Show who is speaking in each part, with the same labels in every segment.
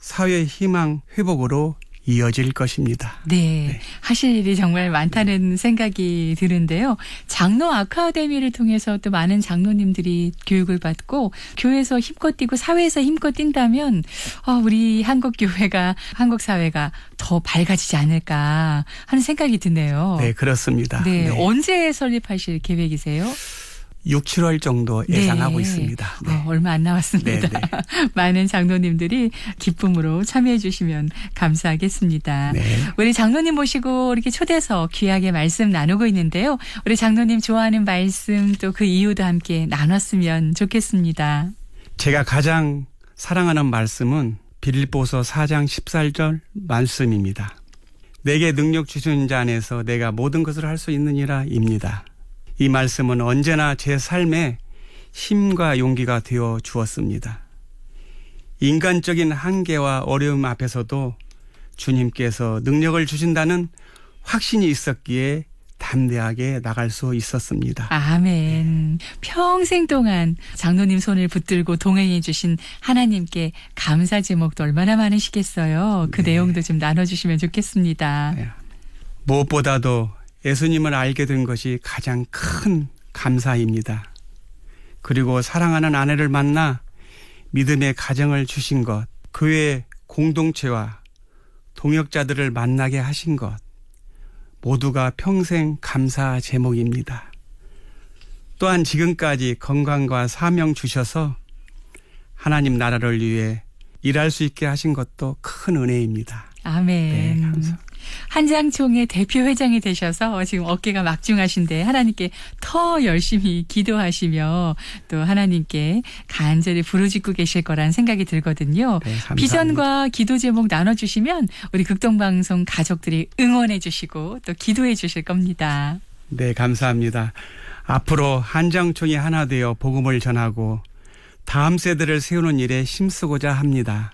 Speaker 1: 사회 희망 회복으로 이어질 것입니다.
Speaker 2: 네. 하실 일이 정말 많다는 생각이 드는데요. 장로 아카데미를 통해서 또 많은 장로님들이 교육을 받고 교회에서 힘껏 뛰고 사회에서 힘껏 뛴다면 우리 한국 교회가 한국 사회가 더 밝아지지 않을까 하는 생각이 드네요.
Speaker 1: 네, 그렇습니다.
Speaker 2: 네. 언제 설립하실 계획이세요?
Speaker 1: 6, 7월 정도 예상하고 있습니다. 네.
Speaker 2: 얼마 안 남았습니다.
Speaker 1: 네.
Speaker 2: 많은 장로님들이 기쁨으로 참여해 주시면 감사하겠습니다.
Speaker 1: 네.
Speaker 2: 우리 장로님 모시고 이렇게 초대해서 귀하게 말씀 나누고 있는데요. 우리 장로님 좋아하는 말씀 또 그 이유도 함께 나눴으면 좋겠습니다.
Speaker 1: 제가 가장 사랑하는 말씀은 빌립보서 4장 14절 말씀입니다. 내게 능력 주시는 자 안에서 내가 모든 것을 할 수 있느니라 입니다. 이 말씀은 언제나 제 삶에 힘과 용기가 되어 주었습니다. 인간적인 한계와 어려움 앞에서도 주님께서 능력을 주신다는 확신이 있었기에 담대하게 나갈 수 있었습니다.
Speaker 2: 아멘. 평생 동안 장로님 손을 붙들고 동행해 주신 하나님께 감사 제목도 얼마나 많으시겠어요. 그 내용도 좀 나눠주시면 좋겠습니다.
Speaker 1: 네. 무엇보다도 예수님을 알게 된 것이 가장 큰 감사입니다. 그리고 사랑하는 아내를 만나 믿음의 가정을 주신 것, 교회 공동체와 동역자들을 만나게 하신 것, 모두가 평생 감사 제목입니다. 또한 지금까지 건강과 사명 주셔서 하나님 나라를 위해 일할 수 있게 하신 것도 큰 은혜입니다.
Speaker 2: 아멘.
Speaker 1: 네, 감사합니다.
Speaker 2: 한장총회 대표 회장이 되셔서 지금 어깨가 막중하신데 하나님께 더 열심히 기도하시며 또 하나님께 간절히 부르짖고 계실 거란 생각이 들거든요.
Speaker 1: 네,
Speaker 2: 비전과 기도 제목 나눠주시면 우리 극동방송 가족들이 응원해 주시고 또 기도해 주실 겁니다.
Speaker 1: 네, 감사합니다. 앞으로 한장총이 하나 되어 복음을 전하고 다음 세대를 세우는 일에 힘쓰고자 합니다.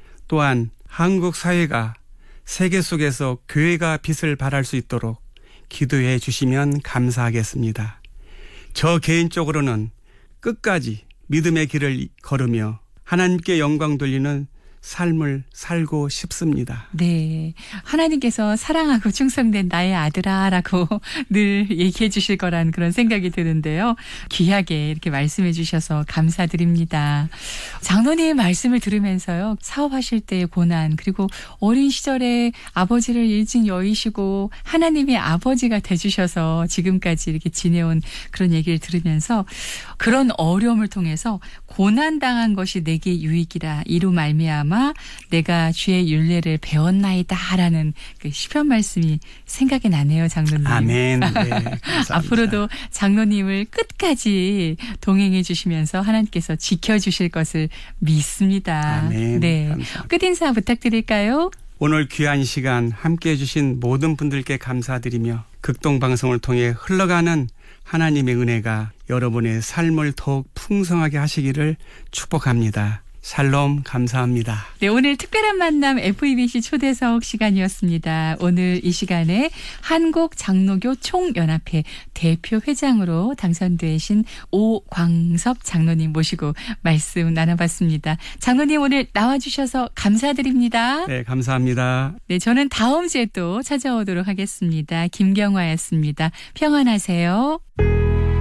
Speaker 1: 또한 한국 사회가 세계 속에서 교회가 빛을 발할 수 있도록 기도해 주시면 감사하겠습니다. 저 개인적으로는 끝까지 믿음의 길을 걸으며 하나님께 영광 돌리는 삶을 살고 싶습니다.
Speaker 2: 네. 하나님께서 사랑하고 충성된 나의 아들아라고 늘 얘기해 주실 거란 그런 생각이 드는데요. 귀하게 이렇게 말씀해 주셔서 감사드립니다. 장로님 말씀을 들으면서요. 사업하실 때의 고난 그리고 어린 시절에 아버지를 일찍 여의시고 하나님의 아버지가 돼주셔서 지금까지 이렇게 지내온 그런 얘기를 들으면서 그런 어려움을 통해서 고난당한 것이 내게 유익이라 이로 말미암아 내가 주의 율례를 배웠나이다라는 그 시편 말씀이 생각이 나네요, 장로님.
Speaker 1: 아멘. 네, 감사합니다.
Speaker 2: 앞으로도 장로님을 끝까지 동행해 주시면서 하나님께서 지켜주실 것을 믿습니다.
Speaker 1: 아멘.
Speaker 2: 네,
Speaker 1: 감사합니다.
Speaker 2: 끝인사 부탁드릴까요?
Speaker 1: 오늘 귀한 시간 함께해 주신 모든 분들께 감사드리며 극동방송을 통해 흘러가는 하나님의 은혜가 여러분의 삶을 더욱 풍성하게 하시기를 축복합니다. 샬롬, 감사합니다.
Speaker 2: 네, 오늘 특별한 만남 FEBC 초대석 시간이었습니다. 오늘 이 시간에 한국장로교 총연합회 대표 회장으로 당선되신 오광섭 장로님 모시고 말씀 나눠봤습니다. 장로님 오늘 나와주셔서 감사드립니다.
Speaker 1: 네, 감사합니다.
Speaker 2: 네, 저는 다음 주에 또 찾아오도록 하겠습니다. 김경화였습니다. 평안하세요.